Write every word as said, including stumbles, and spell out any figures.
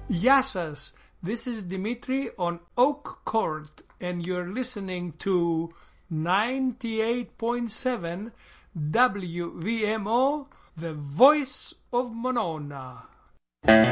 Yassas, this is Dimitri on Oak Court, and you're listening to ninety-eight point seven W V M O, the voice of Monona.